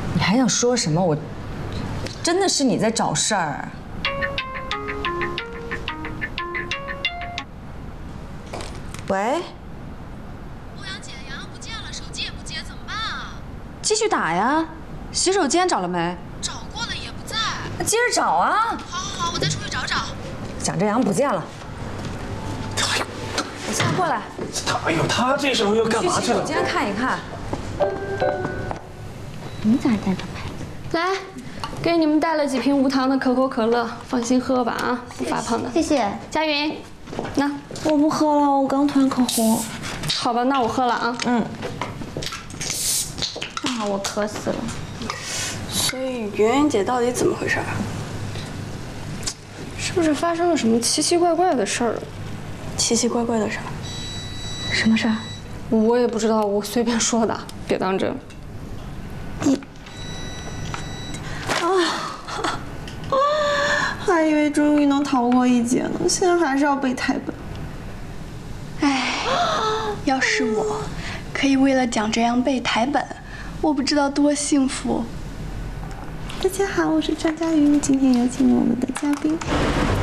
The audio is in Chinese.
你还想说什么？我真的是你在找事儿。喂， 欧阳姐，洋洋不见了，手机也不接，怎么办啊？ 继续打呀。洗手间找了没？ 找过了也不在。 那接着找啊！ 好，我再出去找找。 蒋振阳不见了。 我现在过来。 哎呦，他这时候又干嘛去了？ 去洗手间看一看。 你咋带着牌？ 来，给你们带了几瓶无糖的可口可乐，放心喝吧啊，不发胖的。 谢谢。 佳云，那我不喝了，我刚吞口红。 好吧，那我喝了啊。 嗯。啊，我渴死了。 所以圆圆姐到底怎么回事啊？是不是发生了什么奇奇怪怪的事儿？奇奇怪怪的事儿？ 什么事儿？ 我也不知道，我随便说的，别当真。 还以为终于能逃过一劫呢，现在还是要背台本。 唉，要是我可以为了蒋振阳背台本，我不知道多幸福。 大家好，我是张佳云，今天有请我们的嘉宾